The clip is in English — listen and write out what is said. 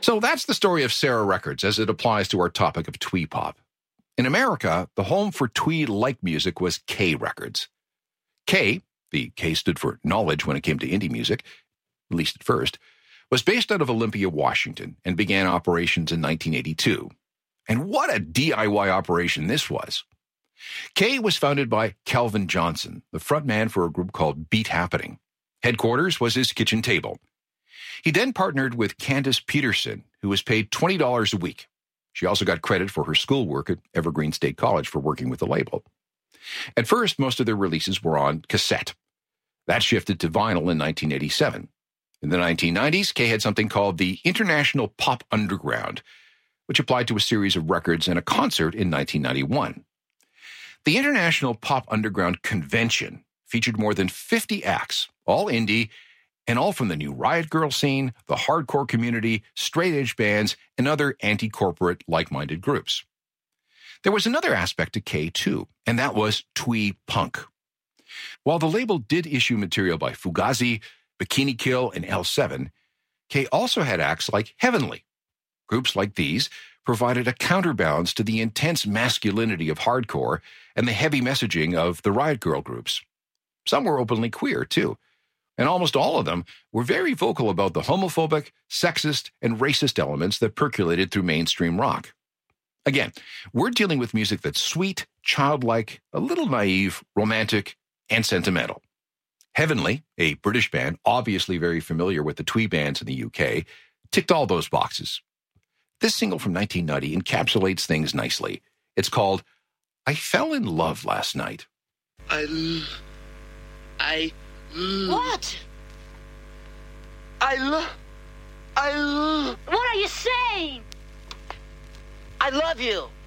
So that's the story of Sarah Records as it applies to our topic of twee pop. In America, the home for twee-like music was K Records. K, the K stood for knowledge when it came to indie music, at least at first, was based out of Olympia, Washington, and began operations in 1982. And what a DIY operation this was. K was founded by Calvin Johnson, the frontman for a group called Beat Happening. Headquarters was his kitchen table. He then partnered with Candace Peterson, who was paid $20 a week. She also got credit for her schoolwork at Evergreen State College for working with the label. At first, most of their releases were on cassette. That shifted to vinyl in 1987. In the 1990s, K had something called the International Pop Underground, which applied to a series of records and a concert in 1991. The International Pop Underground Convention featured more than 50 acts, all indie, and all from the new Riot Grrrl scene, the hardcore community, straight-edge bands, and other anti-corporate, like-minded groups. There was another aspect to K, too, and that was twee punk. While the label did issue material by Fugazi, Bikini Kill, and L7, K also had acts like Heavenly. Groups like these provided a counterbalance to the intense masculinity of hardcore and the heavy messaging of the Riot Grrrl groups. Some were openly queer, too, and almost all of them were very vocal about the homophobic, sexist, and racist elements that percolated through mainstream rock. Again, we're dealing with music that's sweet, childlike, a little naive, romantic, and sentimental. Heavenly, a British band obviously very familiar with the twee bands in the UK, ticked all those boxes. This single from 1990 encapsulates things nicely. It's called I Fell in Love Last Night. What? What are you saying? I love you.